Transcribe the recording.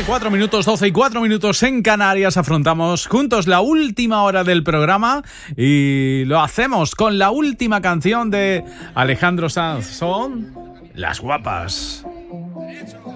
4 minutos, 12 y 4 minutos en Canarias. Afrontamos juntos la última hora del programa y lo hacemos con la última canción de Alejandro Sanz. Son Las Guapas.